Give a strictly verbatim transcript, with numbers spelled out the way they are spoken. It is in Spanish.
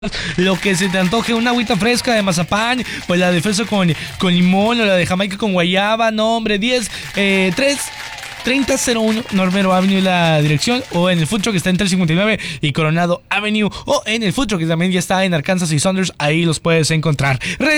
lo que se te antoje, una agüita fresca de mazapán, pues la de fresa con, con limón o la de jamaica con guayaba, no hombre, diez, eh, tres treinta cero uno Normero Avenue la dirección, o en el food truck que está en tres cincuenta y nueve y Coronado Avenue, o en el food truck que también ya está en Arkansas y Saunders, ahí los puedes encontrar.